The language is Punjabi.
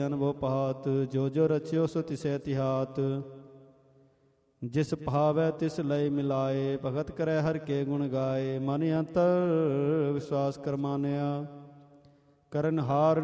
ਅਨਭੋ ਪਾਤ ਜੋ ਜੋ ਰਚਿਓ ਸੋ ਤਿਸੈ ਤਿਹਾਤ। ਜਿਸ ਭਾਵੈ ਤਿਸ ਲਈ ਮਿਲਾਏ ਭਗਤ ਕਰੈ ਹਰਿ ਕੇ ਗੁਣ ਗਾਏ। ਮਨ ਅੰਤਰ ਵਿਸ਼ਵਾਸ ਕਰ ਮਾਨਿਆ ਕਰਨ ਹਾਰ